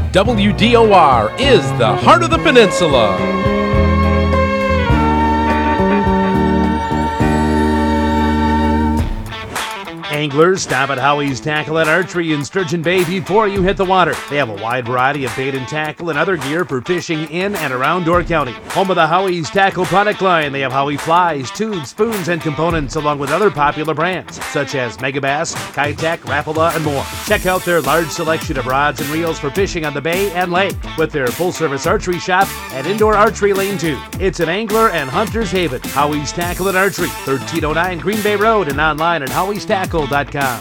WDOR is the heart of the peninsula. Anglers, stop at Howie's Tackle and Archery in Sturgeon Bay before you hit the water. They have a wide variety of bait and tackle and other gear for fishing in and around Door County. Home of the Howie's Tackle product line, they have Howie flies, tubes, spoons, and components along with other popular brands such as Megabass, Kitech, Rapala, and more. Check out their large selection of rods and reels for fishing on the bay and lake with their full-service archery shop and indoor archery lane too. It's an angler and hunter's haven. Howie's Tackle and Archery, 1309 Green Bay Road, and online at howiestackle.com.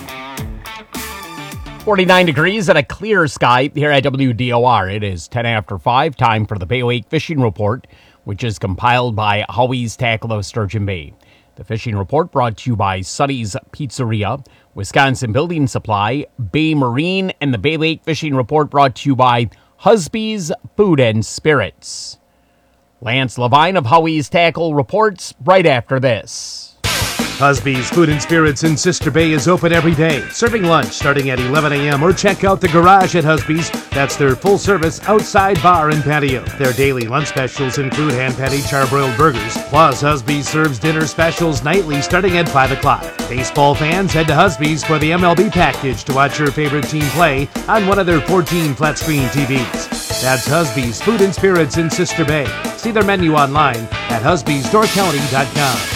49 degrees and a clear sky here at WDOR. It is 10 after 5, time for the Bay Lake Fishing Report, which is compiled by Howie's Tackle of Sturgeon Bay. The Fishing Report brought to you by Sonny's Pizzeria, Wisconsin Building Supply, Bay Marine, and the Bay Lake Fishing Report brought to you by Husby's Food and Spirits. Lance Levine of Howie's Tackle reports right after this. Husby's Food and Spirits in Sister Bay is open every day, serving lunch starting at 11 a.m. or check out the garage at Husby's. That's their full-service outside bar and patio. Their daily lunch specials include hand-patty charbroiled burgers. Plus, Husby's serves dinner specials nightly starting at 5 o'clock. Baseball fans, head to Husby's for the MLB package to watch your favorite team play on one of their 14 flat-screen TVs. That's Husby's Food and Spirits in Sister Bay. See their menu online at husbysdoorcounty.com.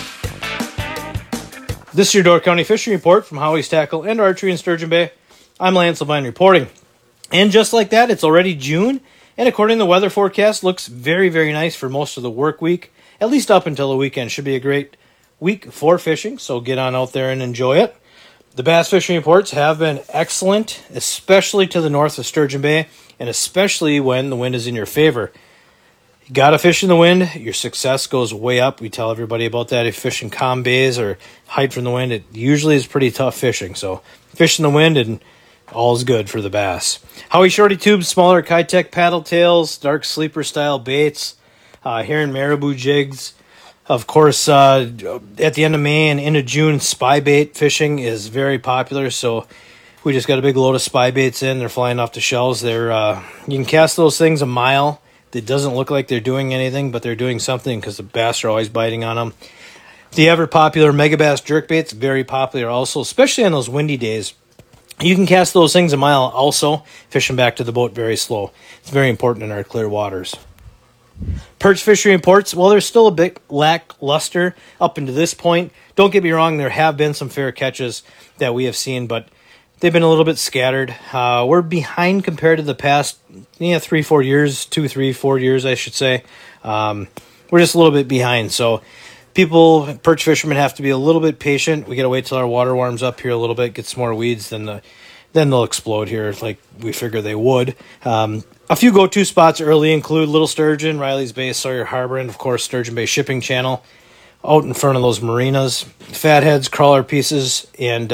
This is your Door County Fishing Report from Howie's Tackle and Archery in Sturgeon Bay. I'm Lance Levine reporting. And just like that, it's already June, and according to the weather forecast, looks very, very nice for most of the work week, at least up until the weekend. Should be a great week for fishing, so get on out there and enjoy it. The bass fishing reports have been excellent, especially to the north of Sturgeon Bay, and especially when the wind is in your favor. You got to fish in the wind, your success goes way up. We tell everybody about that. If you fish in calm bays or hide from the wind, it usually is pretty tough fishing. So fish in the wind and all is good for the bass. Howie Shorty tubes, smaller Kitech paddle tails, dark sleeper style baits, herring marabou jigs. Of course, at the end of May and into June, spy bait fishing is very popular. So we just got a big load of spy baits in. They're flying off the shelves. You can cast those things a mile. It doesn't look like they're doing anything, but they're doing something because the bass are always biting on them. The ever-popular Megabass jerkbaits, very popular also, especially on those windy days. You can cast those things a mile also, fishing back to the boat very slow. It's very important in our clear waters. Perch fishing reports, well, they're still a bit lackluster up until this point. Don't get me wrong, there have been some fair catches that we have seen, but they've been a little bit scattered. We're behind compared to the past 3-4 years, 2-3-4 years, I should say. We're just a little bit behind. So perch fishermen have to be a little bit patient. We got to wait till our water warms up here a little bit, get some more weeds, then they'll explode here like we figure they would. A few go-to spots early include Little Sturgeon, Riley's Bay, Sawyer Harbor, and of course Sturgeon Bay Shipping Channel out in front of those marinas. Fatheads, crawler pieces, and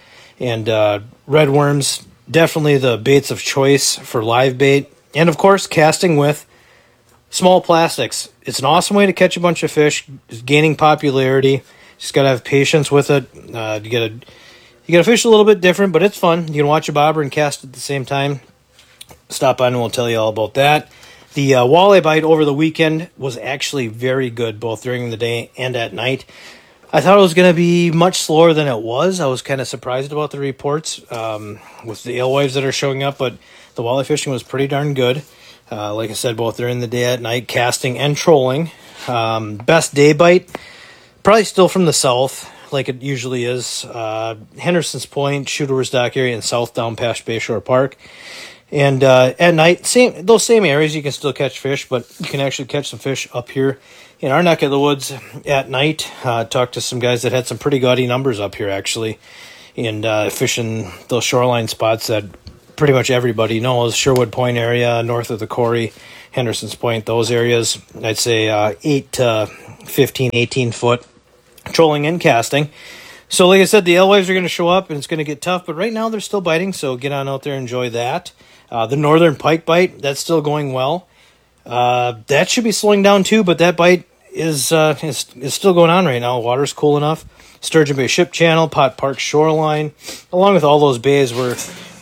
red worms, definitely the baits of choice for live bait. And of course, casting with small plastics. It's an awesome way to catch a bunch of fish. It's gaining popularity. Just got to have patience with it. You got to fish a little bit different, but it's fun. You can watch a bobber and cast at the same time. Stop by and we'll tell you all about that. The walleye bite over the weekend was actually very good, both during the day and at night. I thought it was going to be much slower than it was. I was kind of surprised about the reports with the alewives that are showing up, but the walleye fishing was pretty darn good. Like I said, both during the day, at night, casting and trolling. Best day bite, probably still from the south, like it usually is. Henderson's Point, Shooter's Dock area, and south down past Bayshore Park. And at night, those same areas, you can still catch fish, but you can actually catch some fish up here in our neck of the woods at night. Talked to some guys that had some pretty gaudy numbers up here, actually, and fishing those shoreline spots that pretty much everybody knows. Sherwood Point area, north of the Corrie, Henderson's Point, those areas. I'd say 8 to 15, 18-foot trolling and casting. So like I said, the alewives are going to show up, and it's going to get tough, but right now they're still biting, so get on out there and enjoy that. The northern pike bite, that's still going well. That should be slowing down too, but that bite is still going on right now. Water's cool enough. Sturgeon Bay Ship Channel, Pot Park Shoreline, along with all those bays where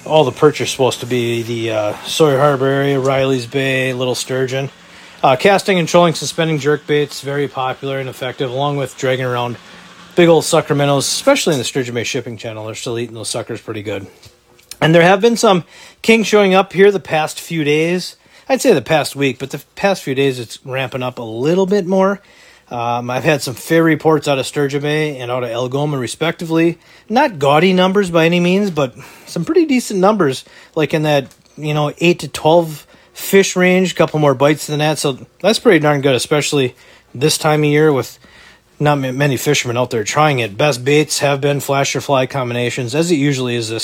all the perch are supposed to be the Sawyer Harbor area, Riley's Bay, Little Sturgeon. Casting and trolling suspending jerk baits, very popular and effective, along with dragging around big old sucker minnows, especially in the Sturgeon Bay shipping channel. They're still eating those suckers pretty good. And there have been some king showing up here the past few days. I'd say the past week, but the past few days it's ramping up a little bit more. I've had some fair reports out of Sturgeon Bay and out of Algoma, respectively. Not gaudy numbers by any means, but some pretty decent numbers, like in that 8 to 12 fish range, a couple more bites than that. So that's pretty darn good, especially this time of year with not many fishermen out there trying it. Best baits have been flasher fly combinations, as it usually is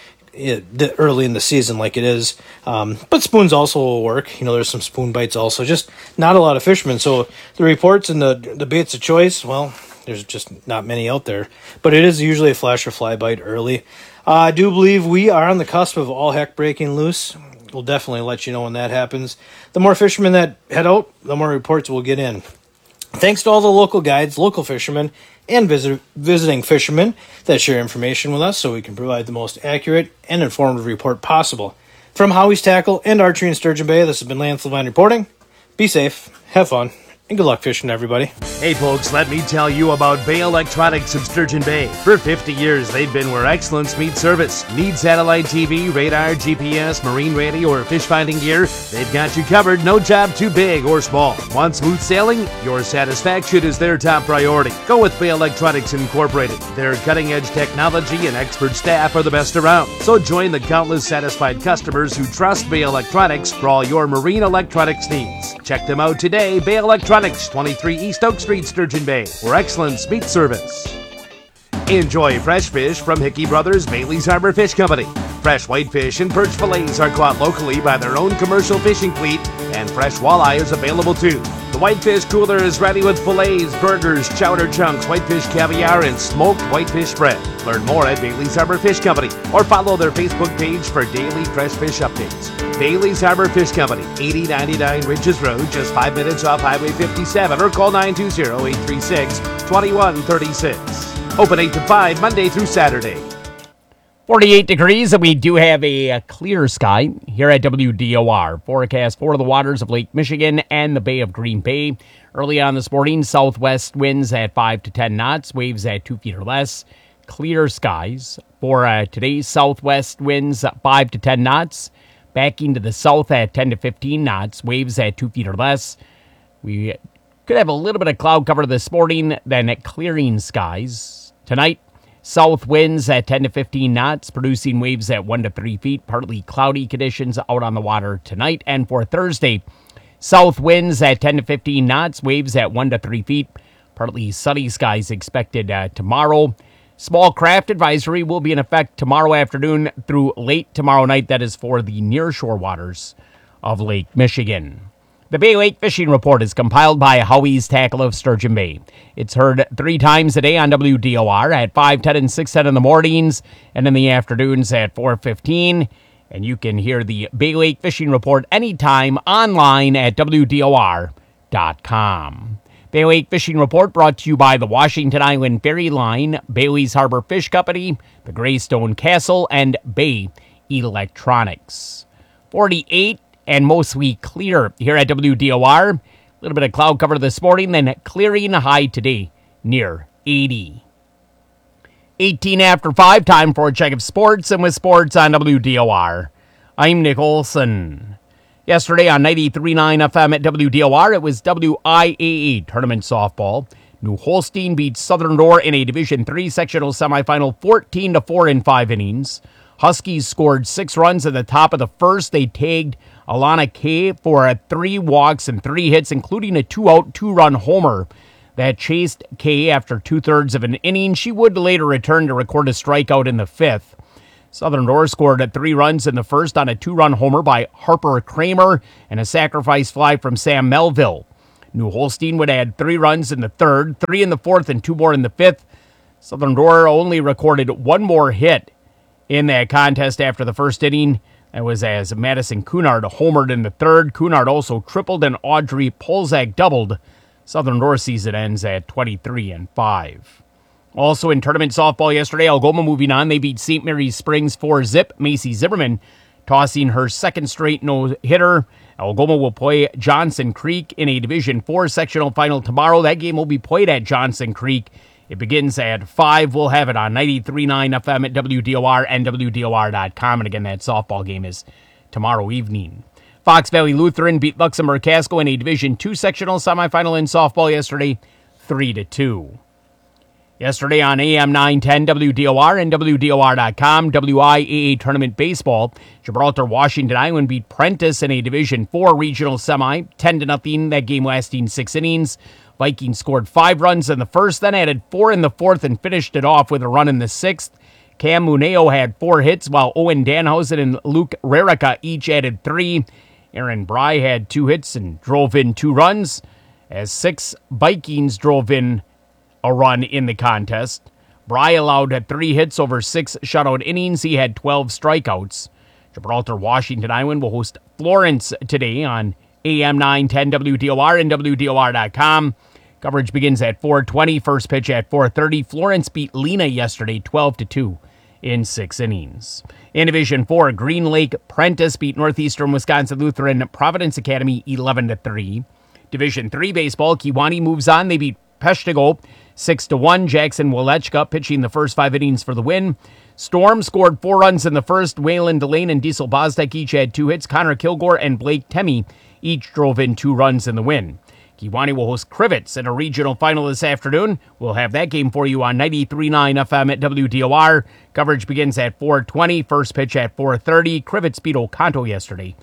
early in the season like it is. But spoons also will work. There's some spoon bites also. Just not a lot of fishermen. So the reports and the baits of choice, well, there's just not many out there. But it is usually a flasher fly bite early. I do believe we are on the cusp of all heck breaking loose. We'll definitely let you know when that happens. The more fishermen that head out, the more reports we'll get in. Thanks to all the local guides, local fishermen, and visiting fishermen that share information with us so we can provide the most accurate and informative report possible. From Howie's Tackle and Archery in Sturgeon Bay, this has been Lance Levine reporting. Be safe, have fun, and good luck fishing, everybody. Hey folks, let me tell you about Bay Electronics of Sturgeon Bay. For 50 years, they've been where excellence meets service. Need satellite TV, radar, GPS, marine radio, or fish finding gear? They've got you covered, no job too big or small. Want smooth sailing? Your satisfaction is their top priority. Go with Bay Electronics Incorporated. Their cutting-edge technology and expert staff are the best around. So join the countless satisfied customers who trust Bay Electronics for all your marine electronics needs. Check them out today, Bay Electronics, 23 East Oak Street, Sturgeon Bay, where excellence meets service. Enjoy fresh fish from Hickey Brothers Bailey's Harbor Fish Company. Fresh whitefish and perch fillets are caught locally by their own commercial fishing fleet, and fresh walleye is available too. The Whitefish Cooler is ready with fillets, burgers, chowder chunks, whitefish caviar, and smoked whitefish spread. Learn more at Bailey's Harbor Fish Company or follow their Facebook page for daily fresh fish updates. Bailey's Harbor Fish Company, 8099 Ridges Road, just 5 minutes off Highway 57, or call 920-836-2136. Open 8 to 5, Monday through Saturday. 48 degrees, and we do have a clear sky here at WDOR. Forecast for the waters of Lake Michigan and the Bay of Green Bay. Early on this morning, southwest winds at 5 to 10 knots, waves at 2 feet or less. Clear skies for today's southwest winds 5 to 10 knots. Backing to the south at 10 to 15 knots, waves at 2 feet or less. We could have a little bit of cloud cover this morning, then at clearing skies. Tonight, south winds at 10 to 15 knots, producing waves at 1 to 3 feet. Partly cloudy conditions out on the water tonight. And for Thursday, south winds at 10 to 15 knots, waves at 1 to 3 feet. Partly sunny skies expected tomorrow. Small craft advisory will be in effect tomorrow afternoon through late tomorrow night. That is for the nearshore waters of Lake Michigan. The Bay Lake Fishing Report is compiled by Howie's Tackle of Sturgeon Bay. It's heard 3 times a day on WDOR at 5, 10, and 6:10 in the mornings, and in the afternoons at 4:15. And you can hear the Bay Lake Fishing Report anytime online at WDOR.com. Bay Lake Fishing Report brought to you by the Washington Island Ferry Line, Bailey's Harbor Fish Company, the Greystone Castle, and Bay Electronics. 48 and mostly clear here at WDOR. A little bit of cloud cover this morning, then clearing, high today near 80. 18 after 5, time for a check of sports, and with sports on WDOR, I'm Nick Olson. Yesterday on 93.9 FM at WDOR, it was WIAA Tournament Softball. New Holstein beat Southern Door in a Division III sectional semifinal 14-4 in 5 innings. Huskies scored 6 runs at the top of the first. They tagged Alana Kay for 3 walks and 3 hits, including a 2-out, 2-run homer that chased Kay after 2/3 of an inning. She would later return to record a strikeout in the 5th. Southern Door scored 3 runs in the first on a 2-run homer by Harper Kramer and a sacrifice fly from Sam Melville. New Holstein would add 3 runs in the 3rd, 3 in the 4th, and 2 more in the 5th. Southern Door only recorded 1 more hit in that contest after the first inning. That was as Madison Cunard homered in the 3rd. Cunard also tripled and Audrey Polzak doubled. Southern Door season ends at 23-5. Also in tournament softball yesterday, Algoma moving on. They beat St. Mary's Springs 4-zip. Macy Zimmerman tossing her second straight no-hitter. Algoma will play Johnson Creek in a Division 4 sectional final tomorrow. That game will be played at Johnson Creek. It begins at 5. We'll have it on 93.9 FM at WDOR and WDOR.com. And again, that softball game is tomorrow evening. Fox Valley Lutheran beat Luxembourg Casco in a Division 2 sectional semifinal in softball yesterday, 3-2. Yesterday on AM 910 WDOR and WDOR.com, WIAA Tournament Baseball, Gibraltar Washington Island beat Prentice in a Division 4 regional semi, 10-0, that game lasting 6 innings. Vikings scored 5 runs in the first, then added 4 in the fourth and finished it off with a run in the sixth. Cam Muneo had 4 hits, while Owen Danhausen and Luke Rarica each added 3. Aaron Bry had 2 hits and drove in 2 runs, as 6 Vikings drove in a run in the contest. Bry allowed 3 hits over 6 shutout innings. He had 12 strikeouts. Gibraltar Washington Island will host Florence today on AM 910 WDOR and WDOR.com. Coverage begins at 4:20. First pitch at 4:30. Florence beat Lena yesterday 12-2 in 6 innings. In Division 4, Green Lake Prentice beat Northeastern Wisconsin Lutheran Providence Academy 11-3. Division 3 baseball, Kewanee moves on. They beat Peshtigo 6-1. Jackson Walechka pitching the first 5 innings for the win. Storm scored 4 runs in the first. Waylon Delane and Diesel Bostek each had 2 hits. Connor Kilgore and Blake Temmie each drove in 2 runs in the win. Kewanee will host Crivets in a regional final this afternoon. We'll have that game for you on 93.9 FM at WDOR. Coverage begins at 4:20. First pitch at 4:30. Crivets beat Oconto yesterday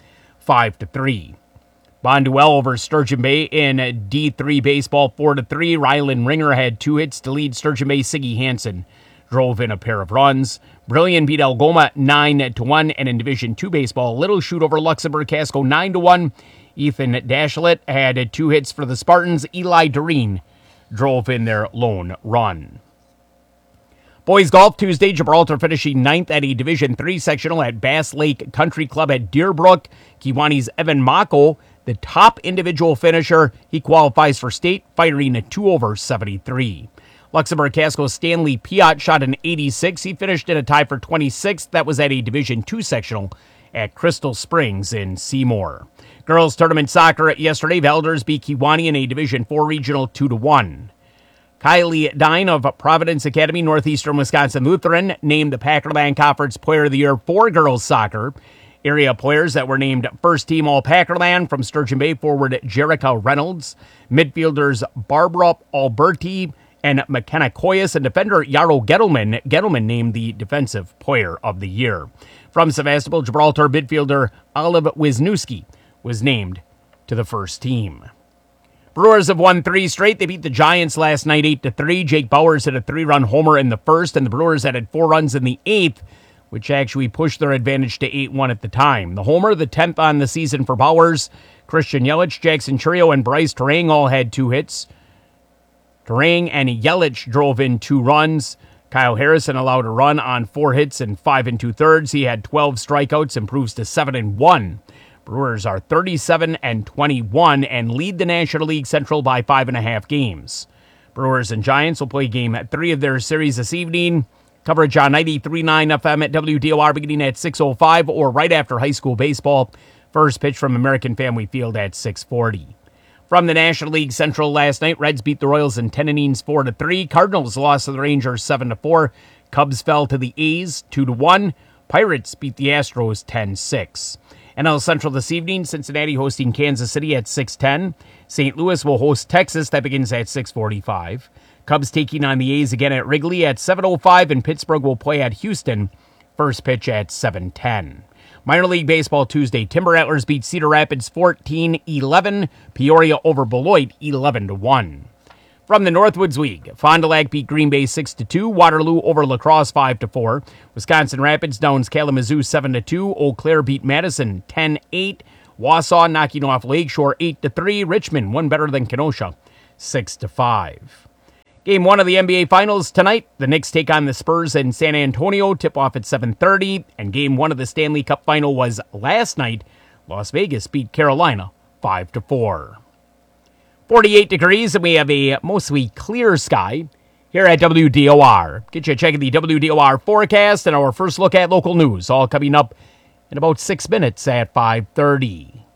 5-3. Bonduel over Sturgeon Bay in D3 baseball 4-3. Rylan Ringer had 2 hits to lead Sturgeon Bay. Siggy Hansen drove in a pair of runs. Brilliant beat Algoma 9-1. And in Division 2 baseball, Little Chute over Luxembourg Casco 9-1. Ethan Dashlet had 2 hits for the Spartans. Eli Doreen drove in their lone run. Boys Golf Tuesday, Gibraltar finishing 9th at a Division 3 sectional at Bass Lake Country Club at Deerbrook. Kewanee's Evan Mako, the top individual finisher. He qualifies for state, firing a 2 over 73. Luxembourg Casco's Stanley Piot shot an 86. He finished in a tie for 26th. That was at a Division 2 sectional at Crystal Springs in Seymour. Girls Tournament Soccer yesterday, Valders beat Kewanee in a Division 4 regional 2-1. Kylie Dine of Providence Academy, Northeastern Wisconsin Lutheran, named the Packerland Conference Player of the Year for girls soccer. Area players that were named First Team All-Packerland from Sturgeon Bay forward Jerica Reynolds, midfielders Barbara Alberti and McKenna Koyas, and defender Yarrow Gettleman. Gettleman named the Defensive Player of the Year. From Sevastopol, Gibraltar midfielder Olive Wisniewski was named to the first team. Brewers have won 3 straight. They beat the Giants last night 8-3. Jake Bowers hit a 3-run homer in the first, and the Brewers added 4 runs in the 8th, which actually pushed their advantage to 8-1 at the time. The homer, the 10th on the season for Bowers. Christian Yelich, Jackson Churio, and Bryce Terang all had 2 hits. Terang and Yelich drove in 2 runs. Kyle Harrison allowed a run on 4 hits and 5 2/3. He had 12 strikeouts, improves to 7-1. Brewers are 37-21 and lead the National League Central by 5.5 games. Brewers and Giants will play Game 3 of their series this evening. Coverage on 93.9 FM at WDOR beginning at 6:05 or right after high school baseball. First pitch from American Family Field at 6:40. From the National League Central last night, Reds beat the Royals in 10 innings 4-3. Cardinals lost to the Rangers 7-4. Cubs fell to the A's 2-1. Pirates beat the Astros 10-6. NL Central this evening, Cincinnati hosting Kansas City at 6:10. St. Louis will host Texas. That begins at 6:45. Cubs taking on the A's again at Wrigley at 7:05, and Pittsburgh will play at Houston. First pitch at 7:10. Minor League Baseball Tuesday, Timber Rattlers beat Cedar Rapids 14-11. Peoria over Beloit 11-1. From the Northwoods League, Fond du Lac beat Green Bay 6-2. Waterloo over La Crosse 5-4. Wisconsin Rapids downs Kalamazoo 7-2. Eau Claire beat Madison 10-8. Wausau knocking off Lakeshore 8-3. Richmond won better than Kenosha 6-5. Game 1 of the NBA Finals tonight. The Knicks take on the Spurs in San Antonio. Tip-off at 7:30. And Game 1 of the Stanley Cup Final was last night. Las Vegas beat Carolina 5-4. 48 degrees, and we have a mostly clear sky. here at WDOR. Get you checking the WDOR forecast and our first look at local news, all coming up in about 6 minutes at 5:30.